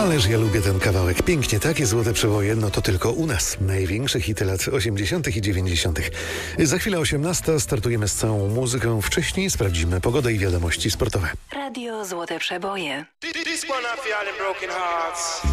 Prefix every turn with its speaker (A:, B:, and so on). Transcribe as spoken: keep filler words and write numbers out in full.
A: Ależ ja lubię ten kawałek. Pięknie, takie złote przeboje, no to tylko u nas. Największe hity lat osiemdziesiątych i dziewięćdziesiątych. Za chwilę osiemnasta startujemy z całą muzyką. Wcześniej sprawdzimy pogodę i wiadomości sportowe.
B: Radio Złote Przeboje.